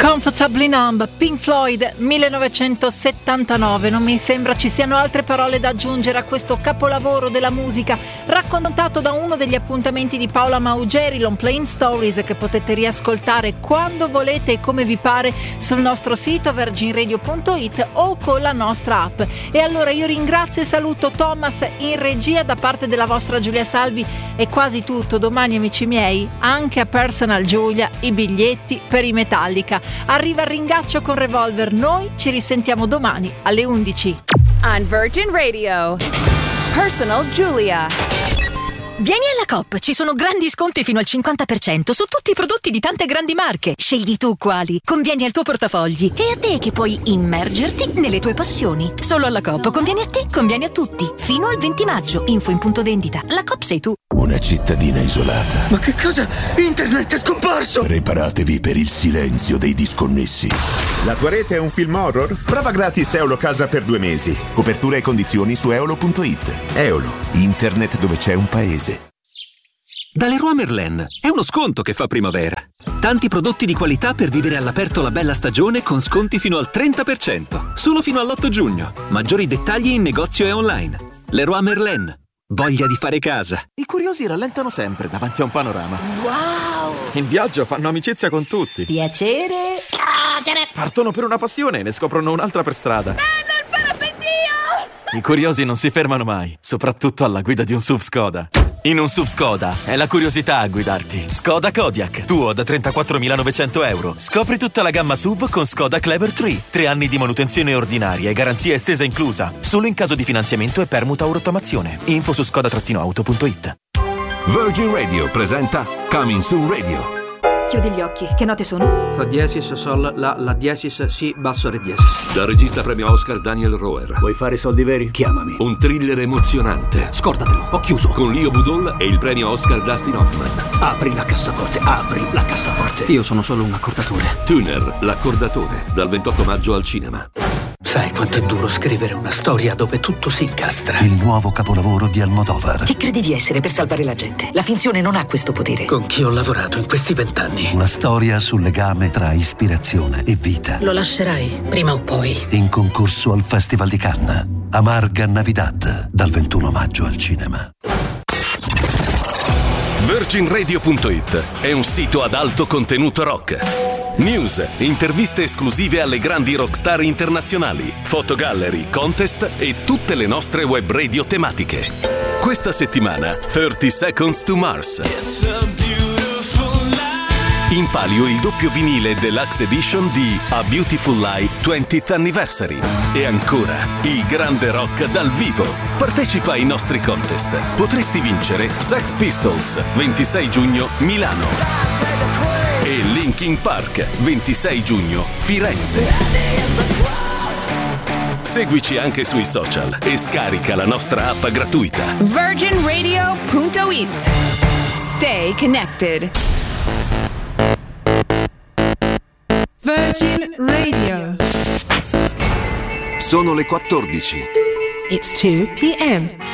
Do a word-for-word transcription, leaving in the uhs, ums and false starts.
Comfortably Numb, Pink Floyd, millenovecentosettantanove. Non mi sembra ci siano altre parole da aggiungere a questo capolavoro della musica, raccontato da uno degli appuntamenti di Paola Maugeri, Long Playing Stories, che potete riascoltare quando volete e come vi pare sul nostro sito virgin radio punto it o con la nostra app. E allora io ringrazio e saluto Thomas in regia. Da parte della vostra Giulia Salvi è quasi tutto. Domani, amici miei, anche a Personal Giulia i biglietti per i Metallica. Arriva il ringaccio con Revolver. Noi ci risentiamo domani alle undici. On Virgin Radio, Personal Giulia. Vieni alla Coop, ci sono grandi sconti fino al cinquanta per cento su tutti i prodotti di tante grandi marche. Scegli tu quali, convieni al tuo portafogli e a te che puoi immergerti nelle tue passioni. Solo alla Coop conviene a te, conviene a tutti. Fino al venti maggio, info in punto vendita. La Coop sei tu. Una cittadina isolata. Ma che cosa? Internet è scomparso! Preparatevi per il silenzio dei disconnessi. La tua rete è un film horror? Prova gratis Eolo Casa per due mesi. Copertura e condizioni su eolo punto it. Eolo, internet dove c'è un paese. Da Leroy Merlin è uno sconto che fa primavera. Tanti prodotti di qualità per vivere all'aperto la bella stagione con sconti fino al trenta per cento. Solo fino all'otto giugno. Maggiori dettagli in negozio e online. Leroy Merlin. Voglia di fare casa. I curiosi rallentano sempre davanti a un panorama. Wow! In viaggio fanno amicizia con tutti. Piacere. Partono per una passione e ne scoprono un'altra per strada. Bello il parapendio! I curiosi non si fermano mai, soprattutto alla guida di un S U V Skoda. In un S U V Skoda è la curiosità a guidarti. Skoda Kodiaq, tuo da trentaquattromilanovecento euro. Scopri tutta la gamma S U V con Skoda Clever tre. Tre anni di manutenzione ordinaria e garanzia estesa inclusa. Solo in caso di finanziamento e permuta o rottamazione. Info su skoda auto punto it. Virgin Radio presenta Coming Soon Radio. Chiudi gli occhi, che note sono? Fa diesis, sol, la, la diesis, si, basso, re diesis. Dal regista premio Oscar Daniel Roher. Vuoi fare soldi veri? Chiamami. Un thriller emozionante. Scordatelo, ho chiuso. Con Leo Budol e il premio Oscar Dustin Hoffman. Apri la cassaforte, apri la cassaforte. Io sono solo un accordatore. Tuner, l'accordatore, dal ventotto maggio al cinema. Sai quanto è duro scrivere una storia dove tutto si incastra? Il nuovo capolavoro di Almodovar. Chi credi di essere per salvare la gente? La finzione non ha questo potere. Con chi ho lavorato in questi vent'anni? Una storia sul legame tra ispirazione e vita. Lo lascerai, prima o poi. In concorso al Festival di Cannes. Amarga Navidad, dal ventuno maggio al cinema. Virgin Radio punto it è un sito ad alto contenuto rock. News, interviste esclusive alle grandi rockstar internazionali, fotogallery, contest e tutte le nostre web radio tematiche. Questa settimana, thirty seconds to Mars. In palio il doppio vinile Deluxe Edition di A Beautiful Lie twentieth Anniversary. E ancora, il grande rock dal vivo. Partecipa ai nostri contest. Potresti vincere Sex Pistols, ventisei giugno, Milano. E Linkin Park, ventisei giugno, Firenze. Seguici anche sui social e scarica la nostra app gratuita. virgin radio punto it. Stay connected. Virgin Radio. Sono le quattordici. It's two p.m.